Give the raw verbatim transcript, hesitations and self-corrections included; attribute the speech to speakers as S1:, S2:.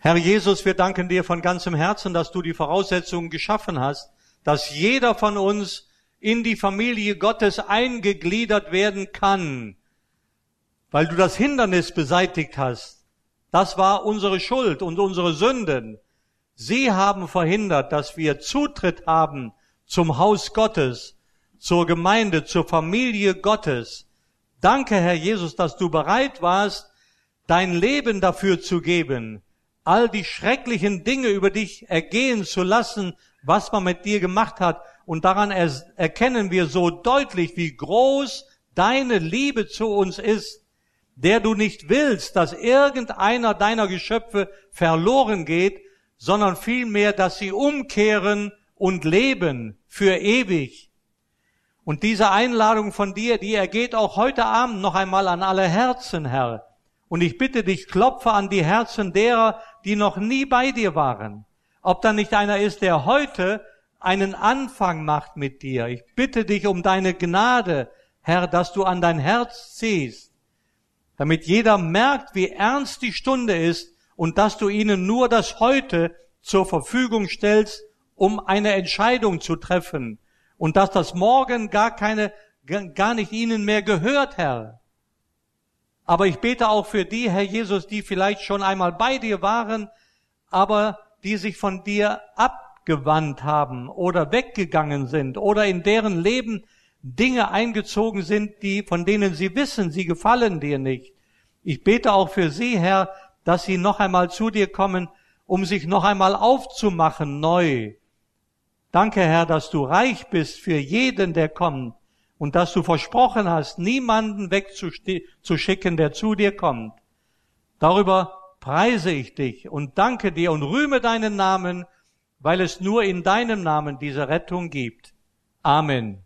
S1: Herr Jesus, wir danken dir von ganzem Herzen, dass du die Voraussetzungen geschaffen hast, dass jeder von uns in die Familie Gottes eingegliedert werden kann, weil du das Hindernis beseitigt hast. Das war unsere Schuld und unsere Sünden. Sie haben verhindert, dass wir Zutritt haben zum Haus Gottes, zur Gemeinde, zur Familie Gottes. Danke, Herr Jesus, dass du bereit warst, dein Leben dafür zu geben, all die schrecklichen Dinge über dich ergehen zu lassen, was man mit dir gemacht hat. Und daran er- erkennen wir so deutlich, wie groß deine Liebe zu uns ist, der du nicht willst, dass irgendeiner deiner Geschöpfe verloren geht, sondern vielmehr, dass sie umkehren und leben für ewig. Und diese Einladung von dir, die ergeht auch heute Abend noch einmal an alle Herzen, Herr. Und ich bitte dich, klopfe an die Herzen derer, die noch nie bei dir waren. Ob da nicht einer ist, der heute einen Anfang macht mit dir. Ich bitte dich um deine Gnade, Herr, dass du an dein Herz ziehst, damit jeder merkt, wie ernst die Stunde ist und dass du ihnen nur das Heute zur Verfügung stellst, um eine Entscheidung zu treffen und dass das Morgen gar keine, gar nicht ihnen mehr gehört, Herr. Aber ich bete auch für die, Herr Jesus, die vielleicht schon einmal bei dir waren, aber die sich von dir abgewandt haben oder weggegangen sind oder in deren Leben Dinge eingezogen sind, die, von denen sie wissen, sie gefallen dir nicht. Ich bete auch für sie, Herr, dass sie noch einmal zu dir kommen, um sich noch einmal aufzumachen neu. Danke, Herr, dass du reich bist für jeden, der kommt und dass du versprochen hast, niemanden wegzuschicken, der zu dir kommt. Darüber preise ich dich und danke dir und rühme deinen Namen, weil es nur in deinem Namen diese Rettung gibt. Amen.